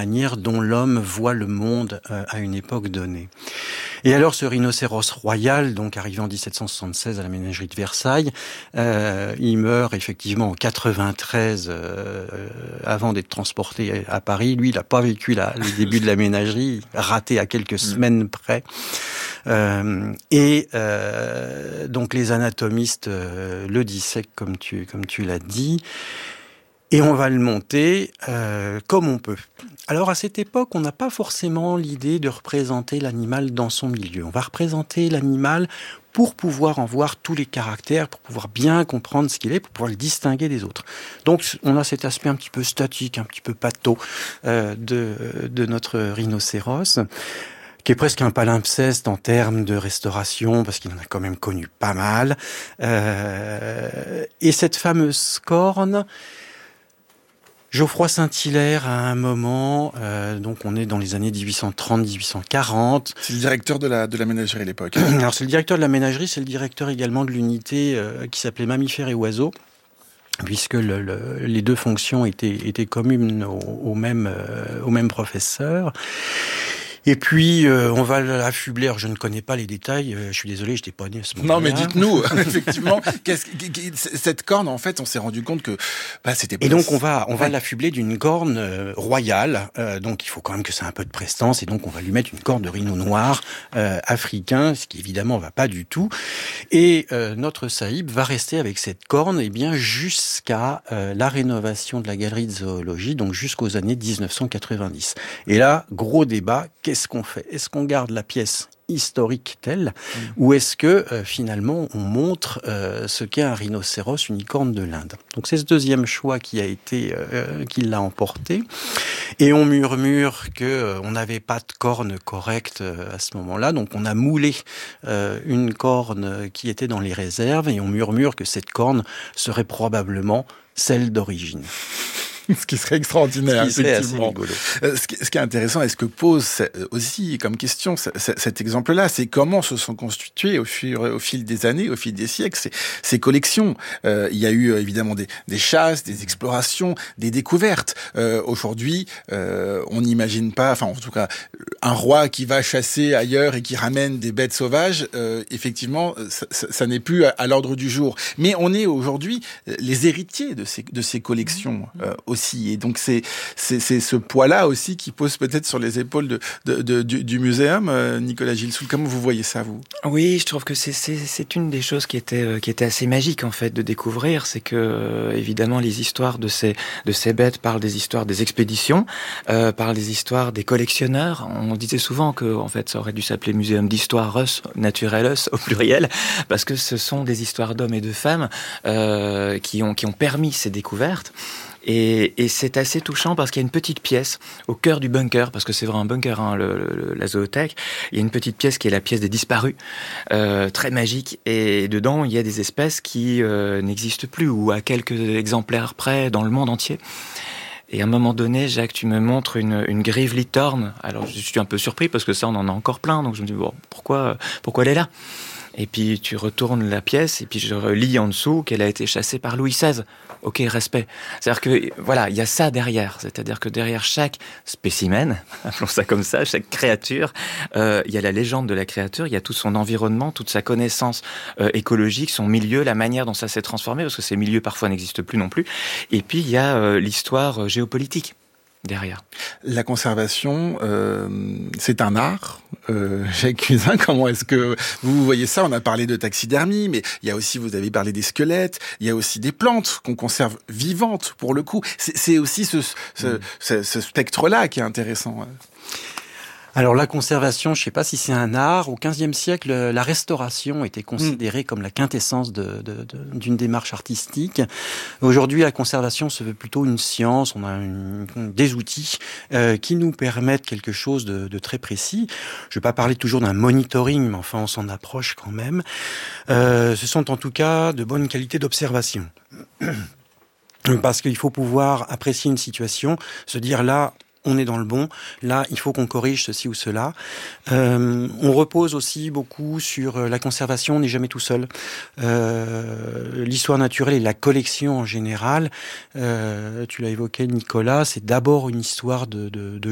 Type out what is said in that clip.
manière dont l'homme voit le monde à une époque donnée. Et alors ce rhinocéros royal, donc arrivé en 1776 à la ménagerie de Versailles, il meurt effectivement en 93 avant d'être transporté à Paris. Lui, il n'a pas vécu le début de la ménagerie, raté à quelques semaines près. Donc les anatomistes le dissèquent comme tu l'as dit. Et on va le monter comme on peut. Alors à cette époque, on n'a pas forcément l'idée de représenter l'animal dans son milieu. On va représenter l'animal pour pouvoir en voir tous les caractères, pour pouvoir bien comprendre ce qu'il est, pour pouvoir le distinguer des autres. Donc on a cet aspect un petit peu statique, un petit peu pâteau de notre rhinocéros, qui est presque un palimpseste en termes de restauration, parce qu'il en a quand même connu pas mal. Et cette fameuse corne, Geoffroy Saint-Hilaire, à un moment, donc on est dans les années 1830-1840. C'est le directeur de la ménagerie à l'époque. Alors c'est le directeur de la ménagerie, c'est le directeur également de l'unité qui s'appelait Mammifères et Oiseaux, puisque les deux fonctions étaient communes au même professeur. Et puis, on va l'affubler. Alors, je ne connais pas les détails. Je suis désolé, je n'étais pas né à ce moment-là. Non, mais dites-nous, effectivement, cette corne, en fait, on s'est rendu compte que c'était... Et donc, on va l'affubler d'une corne royale. Donc, il faut quand même que ça ait un peu de prestance. Et donc, on va lui mettre une corne de rhino noir africain, ce qui, évidemment, va pas du tout. Et notre Saïb va rester avec cette corne jusqu'à la rénovation de la galerie de zoologie, donc jusqu'aux années 1990. Et là, gros débat, qu'est-ce qu'on fait ? Est-ce qu'on garde la pièce historique telle, ou est-ce que finalement on montre ce qu'est un rhinocéros unicorne de l'Inde ? Donc c'est ce deuxième choix qui l'a emporté. Et on murmure que on n'avait pas de corne correcte à ce moment-là, donc on a moulé une corne qui était dans les réserves, et on murmure que cette corne serait probablement celle d'origine. Ce qui serait extraordinaire, effectivement. Ce qui est intéressant, et ce que pose aussi comme question cet exemple-là, c'est comment se sont constituées au fil des années, au fil des siècles, ces collections. Il y a eu évidemment des chasses, des explorations, des découvertes. Aujourd'hui, on n'imagine pas, enfin en tout cas, un roi qui va chasser ailleurs et qui ramène des bêtes sauvages, effectivement, ça n'est plus à l'ordre du jour. Mais on est aujourd'hui les héritiers de ces collections aussi. Et donc c'est ce poids-là aussi qui pose peut-être sur les épaules du muséum. Nicolas Gilsoul, comment vous voyez ça, vous ? Oui, je trouve que c'est une des choses qui était assez magique en fait de découvrir, c'est que évidemment les histoires de ces bêtes parlent des histoires des expéditions, parlent des histoires des collectionneurs. On disait souvent que en fait ça aurait dû s'appeler Muséum d'Histoire Naturellus au pluriel, parce que ce sont des histoires d'hommes et de femmes qui ont permis ces découvertes. Et c'est assez touchant parce qu'il y a une petite pièce au cœur du bunker, parce que c'est vraiment un bunker, hein, la zoothèque. Il y a une petite pièce qui est la pièce des disparus, très magique. Et dedans, il y a des espèces qui n'existent plus ou à quelques exemplaires près dans le monde entier. Et à un moment donné, Jacques, tu me montres une grive licorne. Alors, je suis un peu surpris parce que ça, on en a encore plein. Donc, je me dis, bon, pourquoi elle est là ? Et puis tu retournes la pièce et puis je relis en dessous qu'elle a été chassée par Louis XVI. Ok, respect. C'est-à-dire que voilà, il y a ça derrière. C'est-à-dire que derrière chaque spécimen, appelons ça comme ça, chaque créature, il y a la légende de la créature, il y a tout son environnement, toute sa connaissance écologique, son milieu, la manière dont ça s'est transformé, parce que ces milieux parfois n'existent plus non plus. Et puis il y a l'histoire géopolitique derrière. La conservation, c'est un art. Jacques Cusin, comment est-ce que vous voyez ça ? On a parlé de taxidermie, mais il y a aussi, vous avez parlé des squelettes, il y a aussi des plantes qu'on conserve vivantes, pour le coup. C'est aussi ce spectre-là qui est intéressant. Alors la conservation, je ne sais pas si c'est un art. Au XVe siècle, la restauration était considérée comme la quintessence d'une démarche artistique. Aujourd'hui, la conservation se veut plutôt une science. On a des outils qui nous permettent quelque chose de très précis. Je ne vais pas parler toujours d'un monitoring, mais enfin on s'en approche quand même. Ce sont en tout cas de bonnes qualités d'observation. Parce qu'il faut pouvoir apprécier une situation, se dire là, on est dans le bon, là, il faut qu'on corrige ceci ou cela. On repose aussi beaucoup sur la conservation, on n'est jamais tout seul. L'histoire naturelle et la collection en général, tu l'as évoqué Nicolas, c'est d'abord une histoire de